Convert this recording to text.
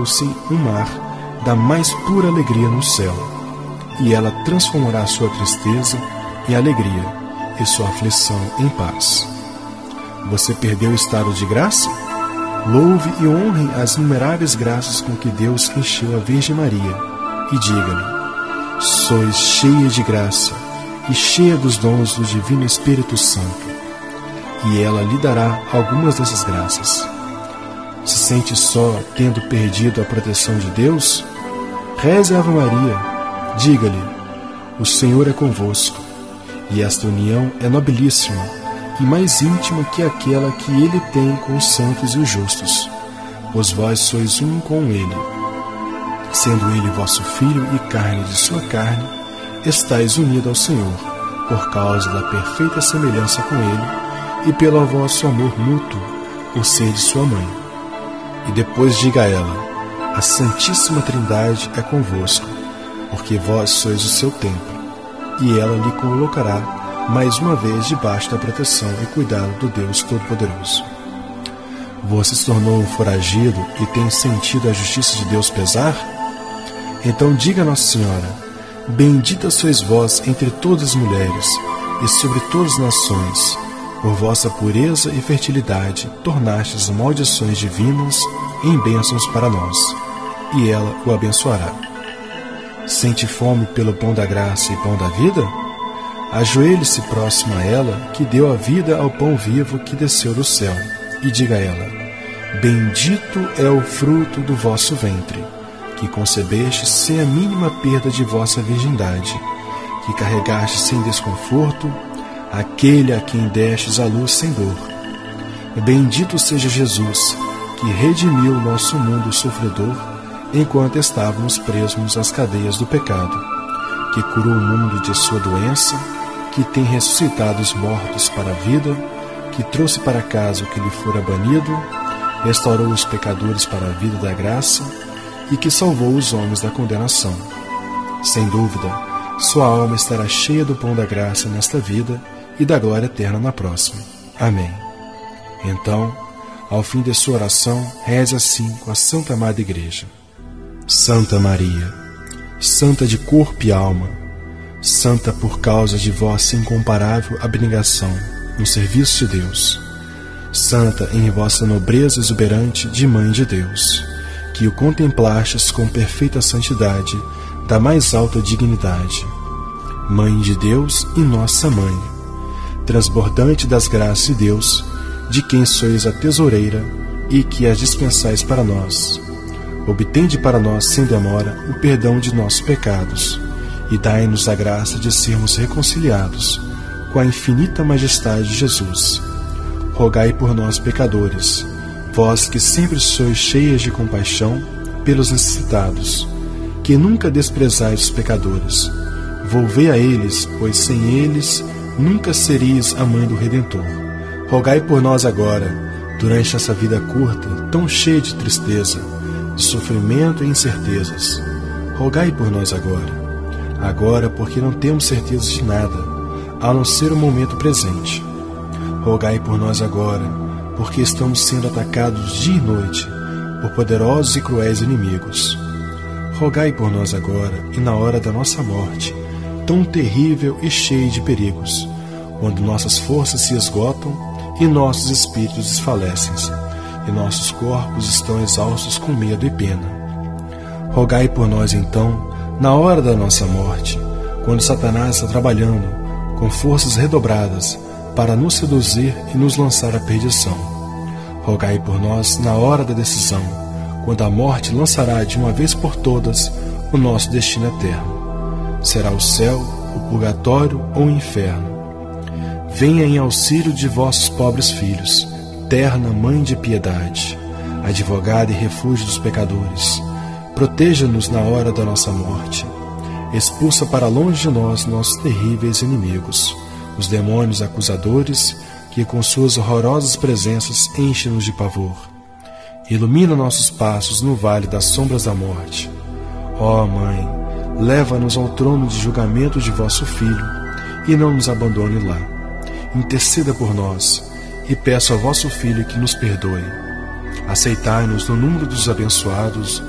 tornou-se um mar da mais pura alegria no céu, e ela transformará sua tristeza em alegria e sua aflição em paz. Você perdeu o estado de graça? Louve e honre as inumeráveis graças com que Deus encheu a Virgem Maria, e diga-lhe: sois cheia de graça e cheia dos dons do Divino Espírito Santo, e ela lhe dará algumas dessas graças. Se sente só, tendo perdido a proteção de Deus? Reze a Ave Maria, diga-lhe: o Senhor é convosco, e esta união é nobilíssima e mais íntima que aquela que Ele tem com os santos e os justos, pois vós sois um com Ele. Sendo Ele vosso Filho e carne de sua carne, estáis unidos ao Senhor, por causa da perfeita semelhança com Ele e pelo vosso amor mútuo, por ser de sua mãe. E depois diga a ela: a Santíssima Trindade é convosco, porque vós sois o seu templo, e ela lhe colocará mais uma vez debaixo da proteção e cuidado do Deus Todo-Poderoso. Você se tornou um foragido e tem sentido a justiça de Deus pesar? Então diga a Nossa Senhora: bendita sois vós entre todas as mulheres e sobre todas as nações, por vossa pureza e fertilidade tornastes as maldições divinas em bênçãos para nós, e ela o abençoará. Sente fome pelo pão da graça e pão da vida? Ajoelhe-se próximo a ela, que deu a vida ao pão vivo que desceu do céu, e diga a ela: bendito é o fruto do vosso ventre, que concebeste sem a mínima perda de vossa virgindade, que carregaste sem desconforto aquele a quem destes a luz sem dor. Bendito seja Jesus, que redimiu o nosso mundo sofredor, enquanto estávamos presos às cadeias do pecado, que curou o mundo de sua doença, que tem ressuscitado os mortos para a vida, que trouxe para casa o que lhe fora banido, restaurou os pecadores para a vida da graça e que salvou os homens da condenação. Sem dúvida, sua alma estará cheia do pão da graça nesta vida e da glória eterna na próxima. Amém. Então, ao fim de sua oração, reze assim com a Santa Amada Igreja: Santa Maria, santa de corpo e alma, santa por causa de vossa incomparável abnegação no serviço de Deus, santa em vossa nobreza exuberante de Mãe de Deus, que o contemplastes com perfeita santidade da mais alta dignidade, Mãe de Deus e nossa Mãe, transbordante das graças de Deus, de quem sois a tesoureira e que as dispensais para nós. Obtende para nós sem demora o perdão de nossos pecados, e dai-nos a graça de sermos reconciliados com a infinita majestade de Jesus. Rogai por nós, pecadores, vós que sempre sois cheias de compaixão pelos necessitados, que nunca desprezais os pecadores. Volvei a eles, pois sem eles nunca seríeis a mãe do Redentor. Rogai por nós agora, durante essa vida curta, tão cheia de tristeza, de sofrimento e incertezas. Rogai por nós agora porque não temos certeza de nada, a não ser o momento presente. Rogai por nós agora, porque estamos sendo atacados dia e noite por poderosos e cruéis inimigos. Rogai por nós agora e na hora da nossa morte, tão terrível e cheia de perigos, quando nossas forças se esgotam e nossos espíritos desfalecem, e nossos corpos estão exaustos com medo e pena. Rogai por nós então, na hora da nossa morte, quando Satanás está trabalhando com forças redobradas para nos seduzir e nos lançar à perdição. Rogai por nós na hora da decisão, quando a morte lançará de uma vez por todas o nosso destino eterno. Será o céu, o purgatório ou o inferno. Venha em auxílio de vossos pobres filhos, terna Mãe de piedade, advogada e refúgio dos pecadores. Proteja-nos na hora da nossa morte. Expulsa para longe de nós nossos terríveis inimigos, os demônios acusadores, que com suas horrorosas presenças enchem-nos de pavor. Ilumina nossos passos no vale das sombras da morte. Ó Mãe, leva-nos ao trono de julgamento de vosso Filho, e não nos abandone lá. Interceda por nós, e peço a vosso Filho que nos perdoe. Aceitai-nos no número dos abençoados